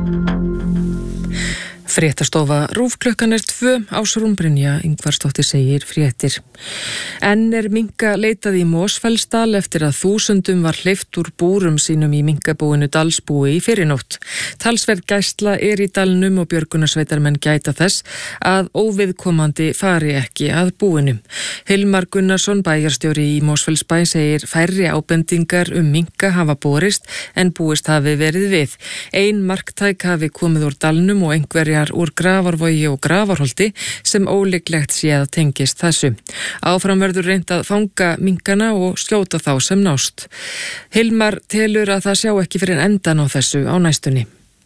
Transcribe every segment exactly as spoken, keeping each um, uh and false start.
Fréttastofa RÚV klukkan er tvö, Ásrún Brynja Ingvarsdóttir segir fréttir. Enn er minka leitað í Mosfellsdal eftir að þúsundum var hleypt úr búrum sínum í minkabúinu Dalsbúi í fyrrinótt. Talsverð gæsla er í dalnum og björgunarsveitarmenn gæta þess að óviðkomandi fari ekki að búinu. Hilmar Gunnarsson, bæjarstjóri í Mosfellsbæ, segir færri ábendingar um minka hafa borist en búist hafi verið við. Ein marktæk hafi komið úr dalnum og einhverjar úr Grafarvogi og Grafarholti sem ólíklegt sé að tengist þessu. Áfram verður reynt að fanga minkana og skjóta þá sem nást. Hilmar telur að það sjá ekki fyrir endan á þessu á næstunni.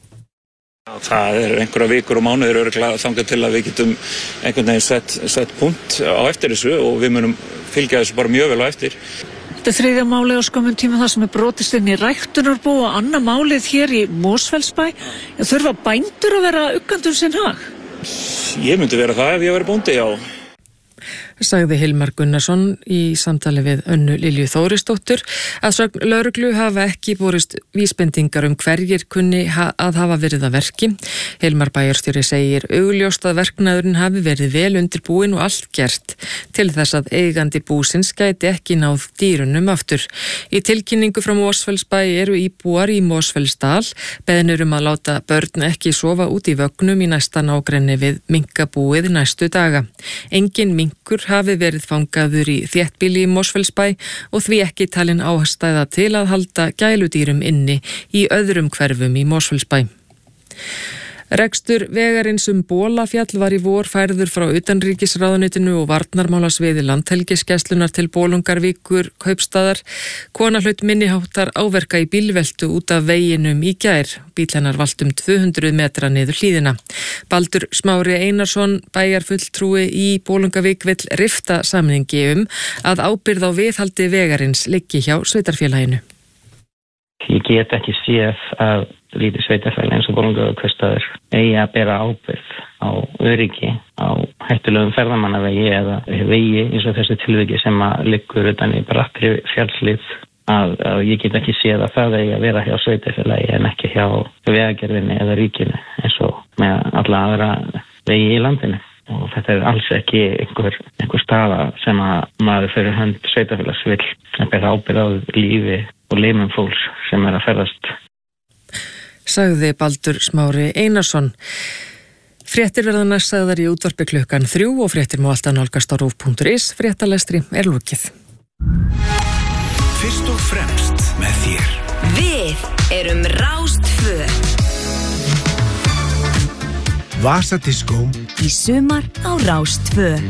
Það er einhverja vikur og mánuður örugglega þangað til að við getum einhvern veginn sett, sett punkt á eftir þessu og við munum fylgja þessu bara mjög vel á eftir. Þetta er þriðja málið á skömmum tíma það sem er brotist inn í ræktunarbú og annað málið hér í Mosfellsbæ. Þurfa bændur að vera uggandi um sinn hag? Ég myndi vera það ef ég væri bóndi, já. Sagði Hilmar Gunnarsson í samtali við Önnu Lilju Þórisdóttur að sögn lögreglu hafa ekki borist vísbendingar um hverjir kunni ha að hafa verið að verki. Hilmar bæjarstjóri segir augljóst að verknaðurinn hafi verið vel undirbúin og allt gert til þess að eigandi búsins gæti ekki náð dýrunum aftur. Í tilkynningu frá Mosfellsbæ eru íbúar í Mosfellsdal beðnir um að láta börn ekki sofa út í vögnum í næsta nágrenni við minkabúið næstu daga. Engin minkur hafi verið fangaður í þéttbýli í Mosfellsbæ og því ekki talin ástæða til að halda gæludýrum inni í öðrum hverfum í Mosfellsbæ. Rekstur vegarins um Bolafjall var í vor færður frá utanríkisráðuneytinu og varnarmálasviði landhelgisgæslunnar til Bolungarvíkur kaupstaðar. Kona hlaut minniháttar áverka í bílveltu út af veginum í gær. Bíll hennar valt um tvö hundruð metra niður hlíðina. Baldur Smári Einarsson, bæjarfulltrúi í Bolungarvík, vill rifta samningi um að ábyrgð á viðhaldi vegarins liggi hjá sveitarfélaginu. Ég get ekki séð að lítið sveitarfélag eins og Bolungarvík kaupstaður eigi að bera ábyrgð á öryggi á hættulegum ferðamannavegi eða vegi eins og þessu tilviki sem að liggur utan í brattri fjallslið að, að ég get ekki séð að það eigi að vera hjá sveitarfélagi en ekki hjá vegagerðinni eða ríkinu eins og með alla aðra vegi í landinu. Og þetta er alls ekki einhver, einhver staða sem að maður fyrir hönd sveitarfélags vill að bera ábyrgð á lífi og limum fólks sem er að ferðast. Sagði Baldur Smári Einarsson. Fréttir verða næst sagðar í útvarpi klukkan þrjú og fréttir má alltaf nálgast á rúv punktur is. Fréttalestri er lokið. Fyrst og fremst með þér. Við erum Rás tvö. Vasadiskó í sumar á Rás tvö.